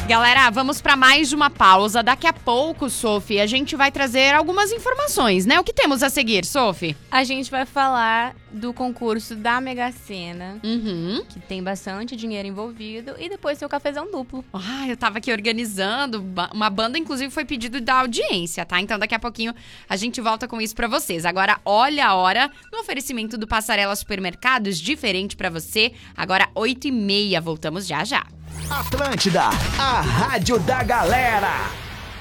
Galera, vamos para mais uma pausa. Daqui a pouco, Sophie, a gente vai trazer algumas informações, né? O que temos a seguir, Sophie? A gente vai falar do concurso da Mega Sena, que tem bastante dinheiro envolvido, e depois tem o cafezão duplo. Eu tava aqui organizando, uma banda inclusive foi pedido da audiência, tá? Então daqui a pouquinho a gente volta com isso pra vocês. Agora, olha a hora no oferecimento do Passarela Supermercados, diferente pra você. Agora 8h30, voltamos já já. Atlântida, a rádio da galera.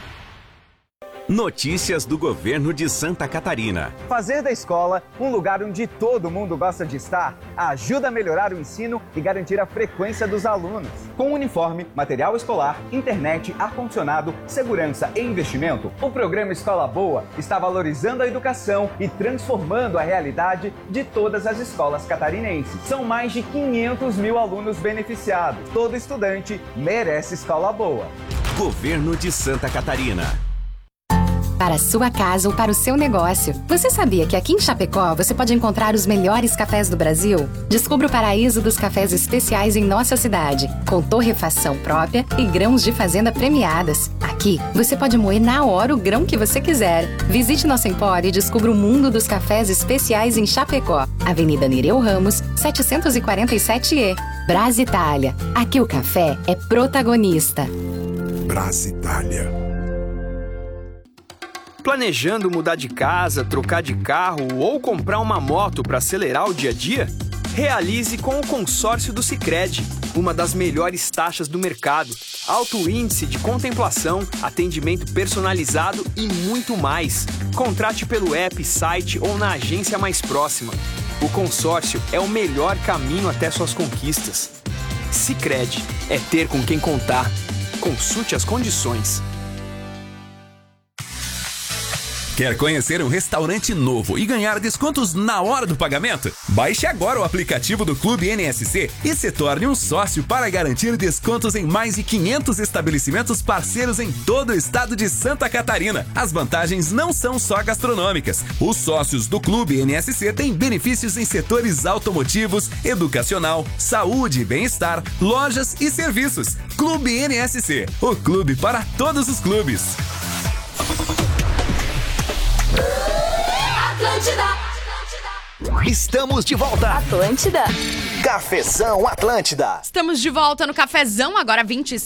Notícias do governo de Santa Catarina. Fazer da escola um lugar onde todo mundo gosta de estar ajuda a melhorar o ensino e garantir a frequência dos alunos. Com uniforme, material escolar, internet, ar-condicionado, segurança e investimento, o programa Escola Boa está valorizando a educação e transformando a realidade de todas as escolas catarinenses. São mais de 500 mil alunos beneficiados. Todo estudante merece escola boa. Governo de Santa Catarina. Para a sua casa ou para o seu negócio. Você sabia que aqui em Chapecó você pode encontrar os melhores cafés do Brasil? Descubra o paraíso dos cafés especiais em nossa cidade, com torrefação própria e grãos de fazenda premiadas. Aqui, você pode moer na hora o grão que você quiser. Visite nosso empório e descubra o mundo dos cafés especiais em Chapecó. Avenida Nereu Ramos, 747E. Brasitália. Aqui o café é protagonista. Brasitália. Planejando mudar de casa, trocar de carro ou comprar uma moto para acelerar o dia a dia? Realize com o consórcio do Sicredi, uma das melhores taxas do mercado, alto índice de contemplação, atendimento personalizado e muito mais. Contrate pelo app, site ou na agência mais próxima. O consórcio é o melhor caminho até suas conquistas. Sicredi é ter com quem contar. Consulte as condições. Quer conhecer um restaurante novo e ganhar descontos na hora do pagamento? Baixe agora o aplicativo do Clube NSC e se torne um sócio para garantir descontos em mais de 500 estabelecimentos parceiros em todo o estado de Santa Catarina. As vantagens não são só gastronômicas. Os sócios do Clube NSC têm benefícios em setores automotivos, educacional, saúde e bem-estar, lojas e serviços. Clube NSC, o clube para todos os clubes. Atlântida. Estamos de volta. Atlântida. Cafezão Atlântida. Estamos de volta no Cafezão, agora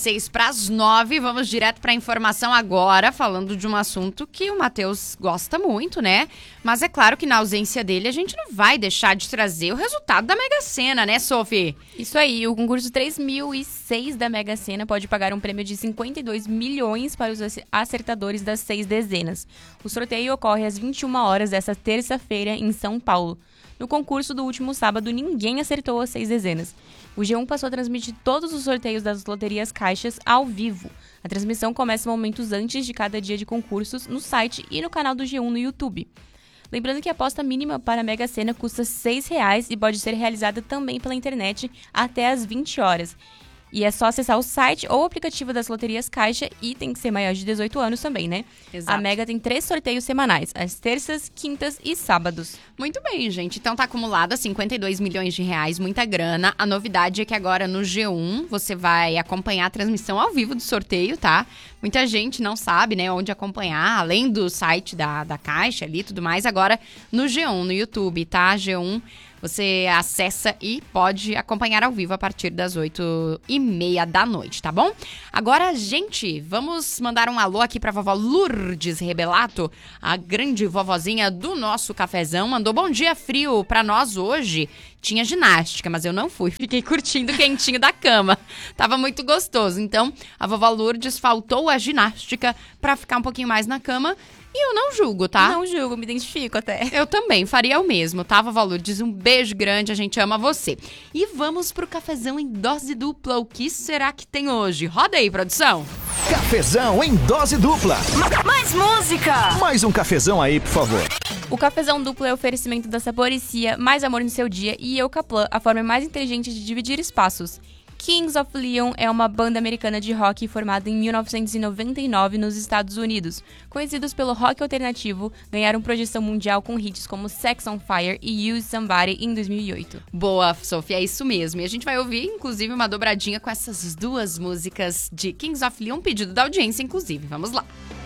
8:26. Vamos direto para a informação agora, falando de um assunto que o Matheus gosta muito, né? Mas é claro que na ausência dele a gente não vai deixar de trazer o resultado da Mega Sena, né, Sophie? Isso aí, o concurso 3006 da Mega Sena pode pagar um prêmio de 52 milhões para os acertadores das 6 dezenas. O sorteio ocorre às 21 horas desta terça-feira em São Paulo. No concurso do último sábado, ninguém acertou as 6 dezenas. O G1 passou a transmitir todos os sorteios das loterias caixas ao vivo. A transmissão começa momentos antes de cada dia de concursos no site e no canal do G1 no YouTube. Lembrando que a aposta mínima para a Mega Sena custa R$ 6 e pode ser realizada também pela internet até às 20 horas. E é só acessar o site ou o aplicativo das loterias Caixa e tem que ser maior de 18 anos também, né? Exato. A Mega tem 3 sorteios semanais, às terças, quintas e sábados. Muito bem, gente. Então tá acumulado a 52 milhões de reais, muita grana. A novidade é que agora no G1 você vai acompanhar a transmissão ao vivo do sorteio, tá? Muita gente não sabe, né, onde acompanhar, além do site da Caixa ali e tudo mais. Agora no G1, no YouTube, tá? G1... Você acessa e pode acompanhar ao vivo a partir das 8h30 da noite, tá bom? Agora, gente, vamos mandar um alô aqui pra vovó Lourdes Rebelato, a grande vovozinha do nosso cafezão. Mandou bom dia frio pra nós hoje. Tinha ginástica, mas eu não fui. Fiquei curtindo o quentinho da cama. Tava muito gostoso. Então, a vovó Lourdes faltou a ginástica pra ficar um pouquinho mais na cama. E eu não julgo, tá? Não julgo, me identifico até. Eu também, faria o mesmo, tá, vovó Lourdes? Um beijo grande, a gente ama você. E vamos pro cafezão em dose dupla. O que será que tem hoje? Roda aí, produção. Cafezão em dose dupla. Mais música! Mais um cafezão aí, por favor. O cafezão duplo é oferecimento da Saboricia, mais amor no seu dia, e Eucaplan, a forma mais inteligente de dividir espaços. Kings of Leon é uma banda americana de rock formada em 1999 nos Estados Unidos. Conhecidos pelo rock alternativo, ganharam projeção mundial com hits como Sex on Fire e Use Somebody em 2008. Boa, Sofia, é isso mesmo. E a gente vai ouvir, inclusive, uma dobradinha com essas duas músicas de Kings of Leon, um pedido da audiência, inclusive. Vamos lá.